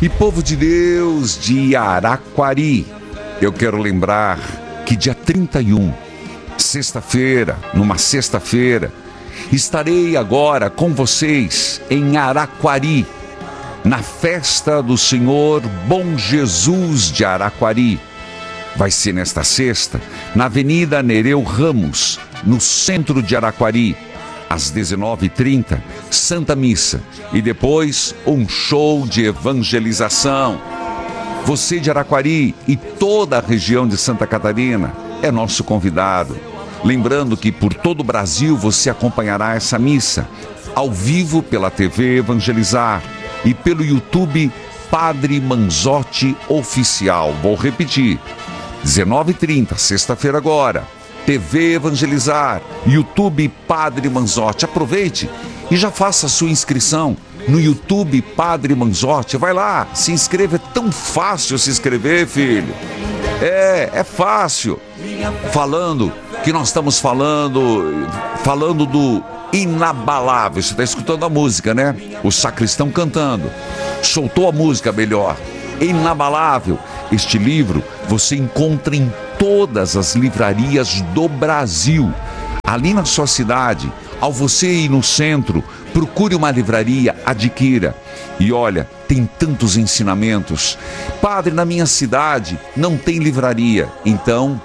E povo de Deus de Araquari, eu quero lembrar que dia 31, sexta-feira, numa sexta-feira, estarei agora com vocês em Araquari, na festa do Senhor Bom Jesus de Araquari. Vai ser nesta sexta, na Avenida Nereu Ramos, no centro de Araquari, às 19h30, Santa Missa, e depois um show de evangelização. Você de Araquari e toda a região de Santa Catarina é nosso convidado. Lembrando que por todo o Brasil você acompanhará essa missa, ao vivo pela TV Evangelizar e pelo YouTube Padre Manzotti Oficial. Vou repetir, 19h30, sexta-feira agora. TV Evangelizar, YouTube Padre Manzotti. Aproveite e já faça a sua inscrição no YouTube Padre Manzotti. Vai lá, se inscreva. É tão fácil se inscrever, filho. É fácil. Falando que nós estamos falando do inabalável. Você está escutando a música, né? O sacristão cantando. Soltou a música melhor. Inabalável. Este livro você encontra em todas as livrarias do Brasil. Ali na sua cidade, ao você ir no centro, procure uma livraria, adquira. E olha, tem tantos ensinamentos. Padre, na minha cidade não tem livraria. Então,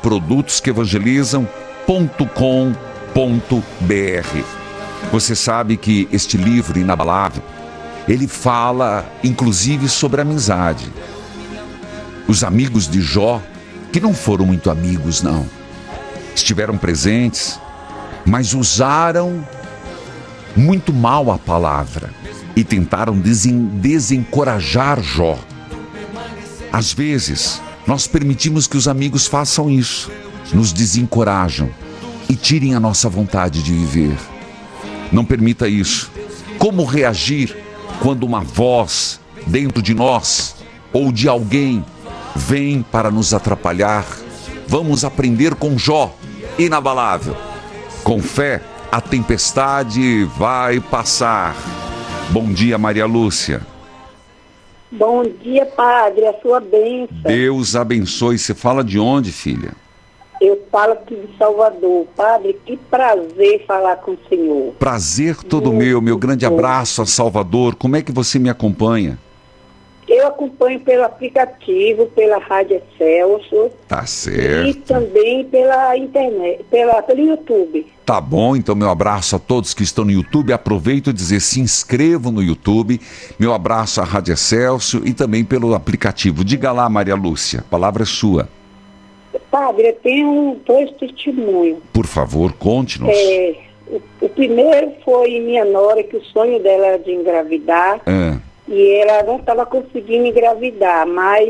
produtosqueevangelizam.com.br. Você sabe que este livro inabalável, ele fala inclusive sobre amizade. Os amigos de Jó, que não foram muito amigos, não, estiveram presentes, mas usaram muito mal a palavra e tentaram desencorajar Jó. Às vezes, nós permitimos que os amigos façam isso, nos desencorajam e tirem a nossa vontade de viver. Não permita isso. Como reagir quando uma voz dentro de nós ou de alguém vem para nos atrapalhar? Vamos aprender com Jó, inabalável. Com fé, a tempestade vai passar. Bom dia, Maria Lúcia. Bom dia, Padre, a sua bênção. Deus abençoe. Você fala de onde, filha? Eu falo aqui de Salvador. Padre, que prazer falar com o senhor. Prazer todo meu grande abraço a Salvador. Como é que você me acompanha? Eu acompanho pelo aplicativo, pela Rádio Excelsior. Tá certo. E também pela internet, pelo YouTube. Tá bom, então meu abraço a todos que estão no YouTube. Aproveito e dizer, se inscrevam no YouTube. Meu abraço à Rádio Excelsior e também pelo aplicativo. Diga lá, Maria Lúcia, a palavra é sua. Padre, eu tenho 2 testemunhos. Por favor, conte-nos. O primeiro foi minha nora, que o sonho dela era de engravidar. E ela não estava conseguindo engravidar, mas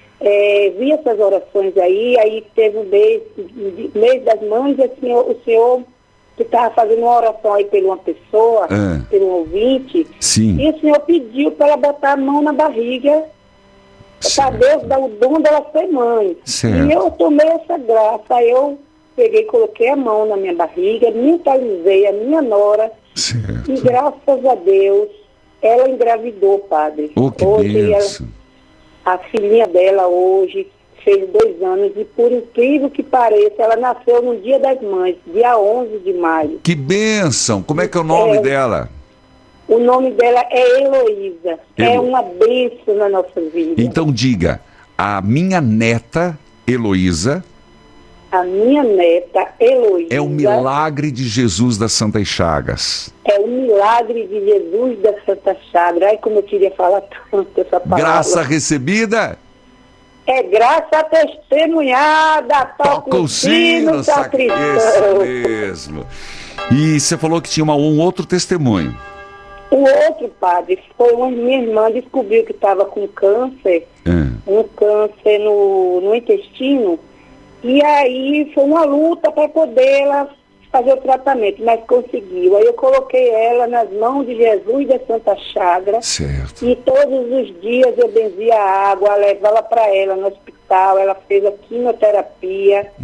vi essas orações aí teve um mês das mães, assim, o senhor que estava fazendo uma oração aí por uma pessoa, por um ouvinte. Sim. E o senhor pediu para ela botar a mão na barriga, para Deus dar o dom dela ser mãe. Certo. E eu tomei essa graça, eu peguei, coloquei a mão na minha barriga, mentalizei a minha nora, certo. E graças a Deus, ela engravidou, Padre. Que hoje bênção. A filhinha dela hoje fez 2 anos e, por incrível que pareça, ela nasceu no Dia das Mães, dia 11 de maio. Que bênção! Como é que é o nome dela? O nome dela é Heloísa. É uma bênção na nossa vida. Então diga, a minha neta Heloísa. A minha neta Heloísa. É o milagre de Jesus das Santas Chagas. É o milagre de Jesus das Santas Chagas. Ai, como eu queria falar tanto essa palavra. Graça recebida. É graça testemunhada. Toca o sino, sacristão. Isso mesmo. E você falou que tinha um outro testemunho. O outro, Padre, foi uma minha irmã descobriu que estava com câncer. Um câncer no intestino. E aí foi uma luta para poder ela fazer o tratamento, mas conseguiu. Aí eu coloquei ela nas mãos de Jesus da Santa Chaga. Certo. E todos os dias eu benzia a água, levava para ela no hospital, ela fez a quimioterapia.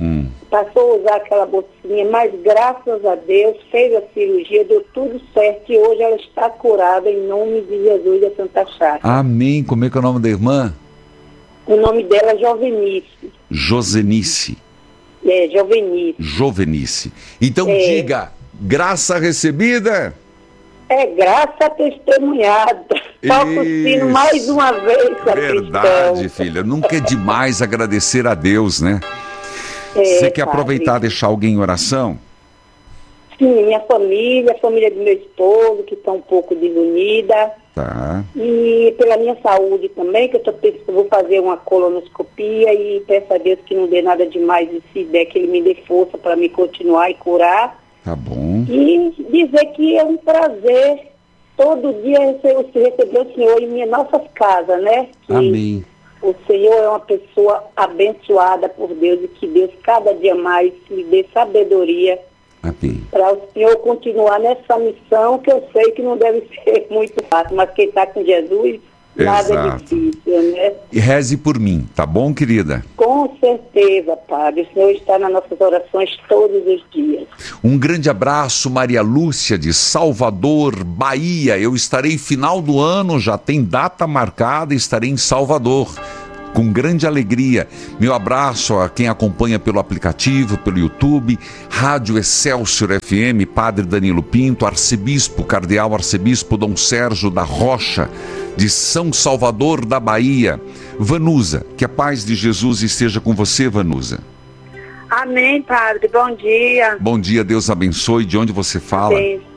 passou a usar aquela bolsinha, mas graças a Deus fez a cirurgia, deu tudo certo e hoje ela está curada em nome de Jesus da Santa Chácara. Amém. Como é que é o nome da irmã? O nome dela é Jovenice. Josenice. Jovenice. Jovenice. Então diga, graça recebida. Graça testemunhada. Toca o sino mais uma vez, verdade, filha. Nunca é demais agradecer a Deus, né? Você quer aproveitar e deixar alguém em oração? Sim, minha família, a família do meu esposo, que está um pouco desunida. Tá. E pela minha saúde também, que eu estou pensando que vou fazer uma colonoscopia e peço a Deus que não dê nada demais e se der que Ele me dê força para me continuar e curar. Tá bom. E dizer que é um prazer todo dia receber o Senhor em nossas casas, né? Que amém. O Senhor é uma pessoa abençoada por Deus e que Deus cada dia mais lhe dê sabedoria para o Senhor continuar nessa missão, que eu sei que não deve ser muito fácil, mas quem está com Jesus, nada é difícil, né? E reze por mim, tá bom, querida? Com certeza, Padre. O Senhor está nas nossas orações todos os dias. Um grande abraço, Maria Lúcia, de Salvador, Bahia. Eu estarei final do ano, já tem data marcada, estarei em Salvador. Com grande alegria. Meu abraço a quem acompanha pelo aplicativo, pelo YouTube, Rádio Excelsior FM, Padre Danilo Pinto, Arcebispo, Cardeal Arcebispo Dom Sérgio da Rocha, de São Salvador da Bahia. Vanusa, que a paz de Jesus esteja com você, Vanusa. Amém, Padre. Bom dia. Bom dia, Deus abençoe. De onde você fala?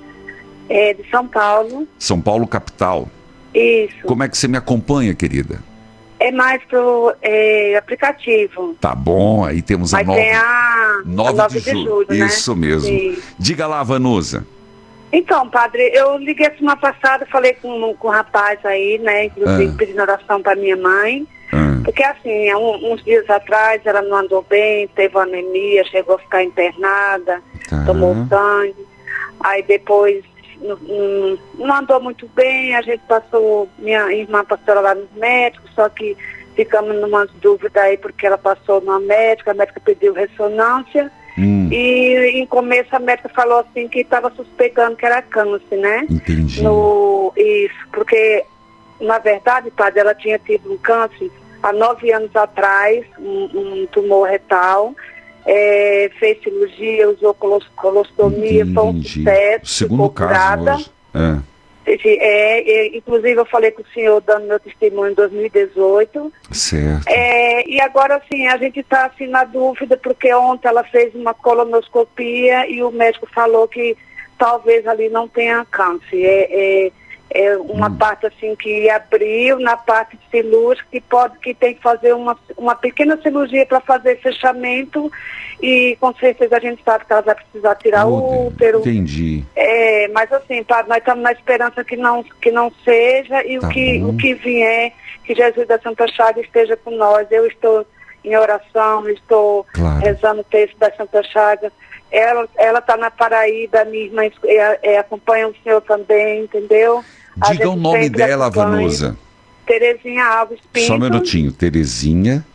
De São Paulo. São Paulo, capital. Isso. Como é que você me acompanha, querida? É mais pro aplicativo. Tá bom, aí temos a 9 de julho, né? Isso mesmo. Sim. Diga lá, Vanusa. Então, Padre, eu liguei semana passada, falei com um rapaz aí, né? Inclusive pedindo oração para minha mãe. Porque assim, uns dias atrás ela não andou bem, teve anemia, chegou a ficar internada, tomou sangue. Aí depois não andou muito bem, a gente passou, minha irmã passou ela lá nos médicos, só que ficamos numa dúvida aí porque ela passou numa médica, a médica pediu ressonância e em começo a médica falou assim que estava suspeitando que era câncer, né? Entendi. Isso, porque na verdade, Padre, ela tinha tido um câncer há 9 anos atrás, um tumor retal. Fez cirurgia, usou colostomia, foi um sucesso. Segundo caso hoje. Inclusive eu falei com o senhor dando meu testemunho em 2018. Certo. E agora assim, a gente está assim na dúvida, porque ontem ela fez uma colonoscopia e o médico falou que talvez ali não tenha câncer. Uma parte assim que abriu na parte cirúrgica que tem que fazer uma pequena cirurgia para fazer fechamento e com certeza a gente sabe que ela vai precisar tirar o útero. Entendi. Mas assim, Padre, nós estamos na esperança que não seja e o que vier, que Jesus da Santa Chaga esteja com nós. Eu estou em oração, estou rezando o texto da Santa Chaga. Ela está na Paraíba, minha irmã acompanha o senhor também, entendeu? Diga o nome dela, Vanusa. Terezinha Alves Pinto. Só um minutinho, Terezinha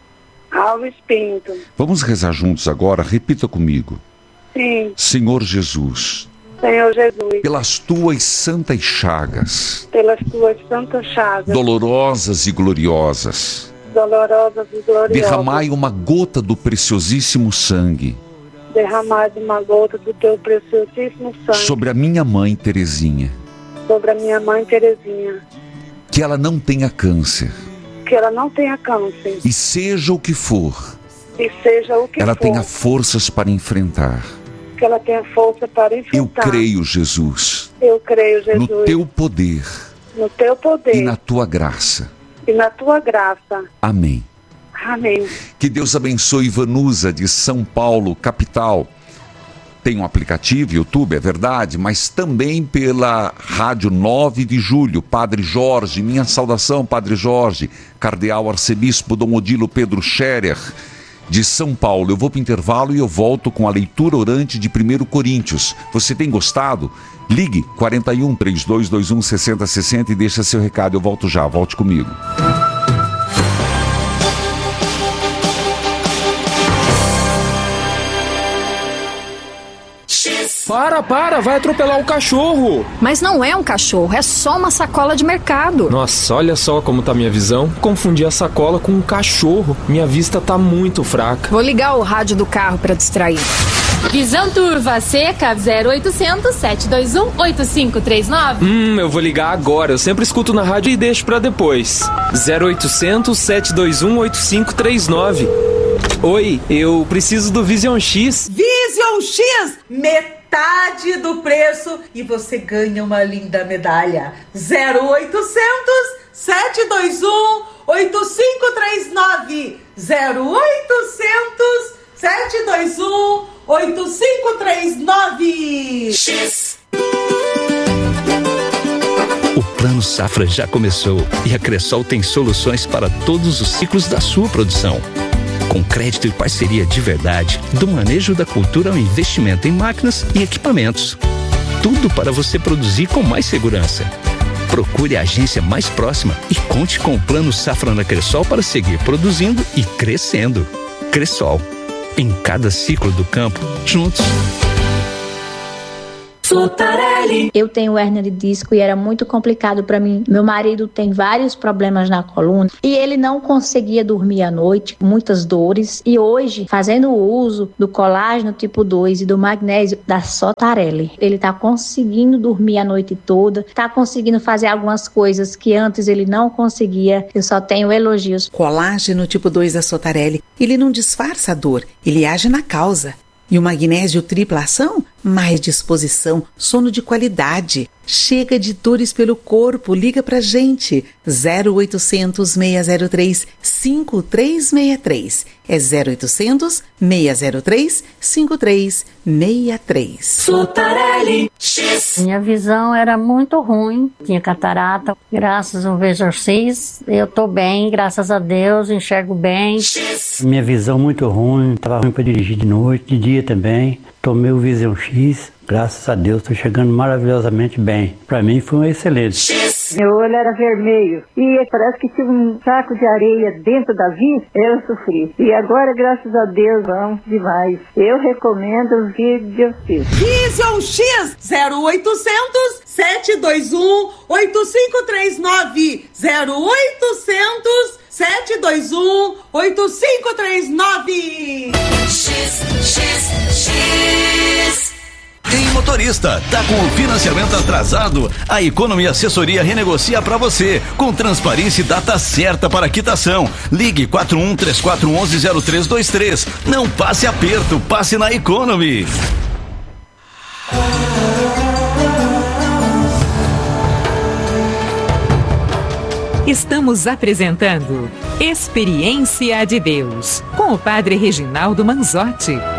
Alves Pinto. Vamos rezar juntos agora, repita comigo. Sim. Senhor Jesus. Senhor Jesus. Pelas tuas santas chagas. Pelas tuas santas chagas. Dolorosas e gloriosas. Dolorosas e gloriosas. Derramai uma gota do preciosíssimo sangue. Derramai uma gota do teu preciosíssimo sangue. Sobre a minha mãe Terezinha. Sobre a minha mãe Terezinha. Que ela não tenha câncer. Que ela não tenha câncer. E seja o que for. E seja o que ela for. tenha forças para enfrentar. Que ela tenha força para enfrentar. Eu creio, Jesus. Eu creio, Jesus. No teu poder. No teu poder. E na tua graça. E na tua graça. Amém. Amém. Que Deus abençoe Vanusa, de São Paulo, capital. Tem um aplicativo, YouTube, é verdade, mas também pela Rádio 9 de Julho, Padre Jorge, minha saudação, Padre Jorge, Cardeal Arcebispo Dom Odilo Pedro Scherer, de São Paulo. Eu vou para o intervalo e eu volto com a leitura orante de 1 Coríntios. Você tem gostado? Ligue 41 3221 6060 e deixa seu recado. Eu volto já, volte comigo. Para, vai atropelar o cachorro. Mas não é um cachorro, é só uma sacola de mercado. Nossa, olha só como tá minha visão. Confundi a sacola com um cachorro. Minha vista tá muito fraca. Vou ligar o rádio do carro pra distrair. Visão turva seca 0800 721 8539. Eu vou ligar agora. Eu sempre escuto na rádio e deixo pra depois. 0800 721 8539. Oi, eu preciso do Vision X. Vision X, metade do preço e você ganha uma linda medalha. 0800 721 8539. 0800 721 8539. X. O Plano Safra já começou e a Cressol tem soluções para todos os ciclos da sua produção. Com crédito e parceria de verdade, do manejo da cultura ao investimento em máquinas e equipamentos. Tudo para você produzir com mais segurança. Procure a agência mais próxima e conte com o Plano Safra na Cressol para seguir produzindo e crescendo. Cressol. Em cada ciclo do campo, juntos. Sotarelli. Eu tenho hérnia de disco e era muito complicado para mim. Meu marido tem vários problemas na coluna e ele não conseguia dormir à noite, muitas dores. E hoje, fazendo o uso do colágeno tipo 2 e do magnésio da Sotarelli, ele tá conseguindo dormir a noite toda, tá conseguindo fazer algumas coisas que antes ele não conseguia. Eu só tenho elogios. Colágeno tipo 2 da Sotarelli, ele não disfarça a dor, ele age na causa. E o magnésio tripla ação? Mais disposição, sono de qualidade. Chega de dores pelo corpo, liga pra gente. 0800 603 5363. É 0800 603 5363. Sotarelli X. Minha visão era muito ruim, tinha catarata. Graças ao Vision X, eu tô bem, graças a Deus, enxergo bem. X. Minha visão muito ruim, tava ruim para dirigir de noite, de dia também. Tomei o Vision X, graças a Deus, estou chegando maravilhosamente bem. Para mim foi um excelente. X. Meu olho era vermelho e parece que tinha um saco de areia dentro da vista, eu sofri. E agora, graças a Deus, vamos demais. Eu recomendo o Vision X. Vision X, 0800 721 8539. 0800 721 8539. X. Ei, motorista, tá com o financiamento atrasado? A Economy Assessoria renegocia para você, com transparência e data certa para quitação. Ligue 4134110323. Não passe aperto, passe na Economy. Estamos apresentando Experiência de Deus, com o Padre Reginaldo Manzotti.